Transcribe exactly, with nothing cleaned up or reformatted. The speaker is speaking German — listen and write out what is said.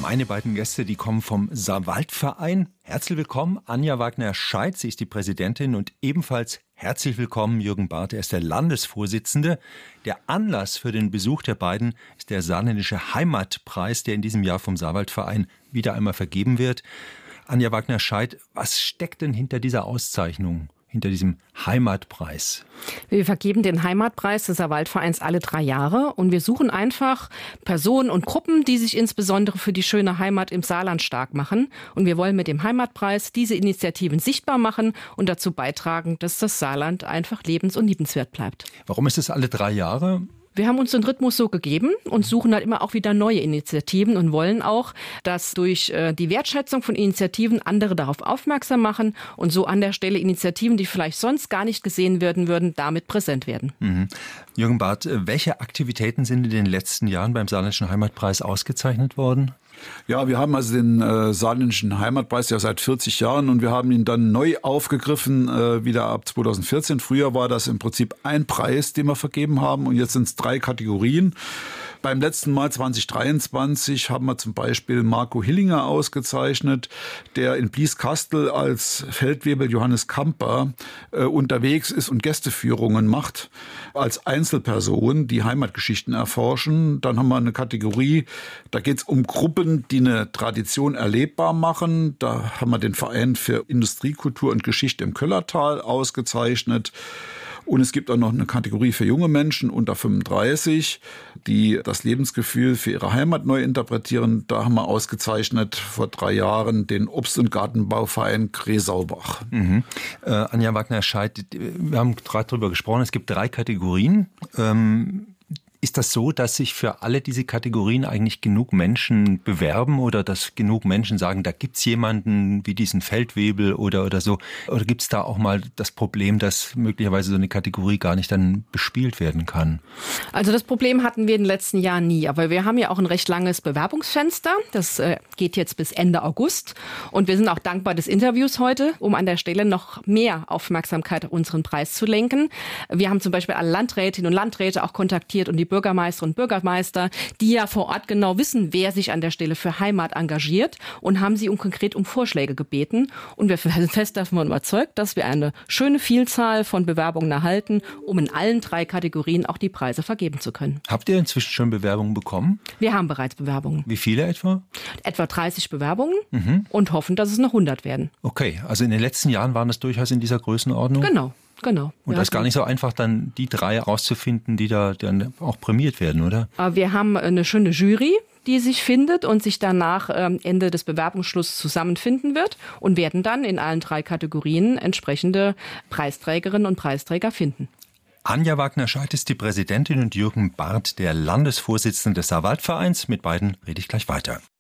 Meine beiden Gäste, die kommen vom Saarwaldverein. Herzlich willkommen, Anja Wagner-Scheidt, sie ist die Präsidentin, und ebenfalls herzlich willkommen, Jürgen Barth, er ist der Landesvorsitzende. Der Anlass für den Besuch der beiden ist der Saarländische Heimatpreis, der in diesem Jahr vom Saarwaldverein wieder einmal vergeben wird. Anja Wagner-Scheidt, was steckt denn hinter dieser Auszeichnung, hinter diesem Heimatpreis? Wir vergeben den Heimatpreis des Saarwaldvereins alle drei Jahre und wir suchen einfach Personen und Gruppen, die sich insbesondere für die schöne Heimat im Saarland stark machen. Und wir wollen mit dem Heimatpreis diese Initiativen sichtbar machen und dazu beitragen, dass das Saarland einfach lebens- und liebenswert bleibt. Warum ist es alle drei Jahre? Wir haben uns den Rhythmus so gegeben und suchen halt immer auch wieder neue Initiativen und wollen auch, dass durch die Wertschätzung von Initiativen andere darauf aufmerksam machen und so an der Stelle Initiativen, die vielleicht sonst gar nicht gesehen werden würden, damit präsent werden. Mhm. Jürgen Barth, welche Aktivitäten sind in den letzten Jahren beim Saarländischen Heimatpreis ausgezeichnet worden? Ja, wir haben also den äh, Saarländischen Heimatpreis ja seit vierzig Jahren und wir haben ihn dann neu aufgegriffen, äh, wieder ab zweitausendvierzehn. Früher war das im Prinzip ein Preis, den wir vergeben haben, und jetzt sind es drei Kategorien. Beim letzten Mal zwanzig dreiundzwanzig haben wir zum Beispiel Marco Hillinger ausgezeichnet, der in Blieskastel als Feldwebel Johannes Kamper äh, unterwegs ist und Gästeführungen macht als Einzelperson, die Heimatgeschichten erforschen. Dann haben wir eine Kategorie, da geht es um Gruppen, die eine Tradition erlebbar machen. Da haben wir den Verein für Industriekultur und Geschichte im Köllertal ausgezeichnet. Und es gibt auch noch eine Kategorie für junge Menschen unter fünfunddreißig, die das Lebensgefühl für ihre Heimat neu interpretieren. Da haben wir ausgezeichnet vor drei Jahren den Obst- und Gartenbauverein Gresaubach. Mhm. Äh, Anja Wagner-Scheidt, wir haben gerade darüber gesprochen, es gibt drei Kategorien. Ähm Ist das so, dass sich für alle diese Kategorien eigentlich genug Menschen bewerben oder dass genug Menschen sagen, da gibt's jemanden wie diesen Feldwebel oder oder so? Oder gibt's da auch mal das Problem, dass möglicherweise so eine Kategorie gar nicht dann bespielt werden kann? Also das Problem hatten wir in den letzten Jahren nie. Aber wir haben ja auch ein recht langes Bewerbungsfenster. Das äh, geht jetzt bis Ende August. Und wir sind auch dankbar des Interviews heute, um an der Stelle noch mehr Aufmerksamkeit auf unseren Preis zu lenken. Wir haben zum Beispiel alle Landrätinnen und Landräte auch kontaktiert und die Bürgermeisterinnen und Bürgermeister, die ja vor Ort genau wissen, wer sich an der Stelle für Heimat engagiert, und haben sie um konkret um Vorschläge gebeten. Und wir sind fest davon überzeugt, dass wir eine schöne Vielzahl von Bewerbungen erhalten, um in allen drei Kategorien auch die Preise vergeben zu können. Habt ihr inzwischen schon Bewerbungen bekommen? Wir haben bereits Bewerbungen. Wie viele etwa? Etwa dreißig Bewerbungen Mhm. und hoffen, dass es noch hundert werden. Okay, also in den letzten Jahren waren es durchaus in dieser Größenordnung? Genau. Genau. Und das ist gar nicht so einfach, dann die drei rauszufinden, die da dann auch prämiert werden, oder? Wir haben eine schöne Jury, die sich findet und sich danach Ende des Bewerbungsschlusses zusammenfinden wird und werden dann in allen drei Kategorien entsprechende Preisträgerinnen und Preisträger finden. Anja Wagner-Scheidt ist die Präsidentin und Jürgen Barth der Landesvorsitzende des Saarwaldvereins. Mit beiden rede ich gleich weiter.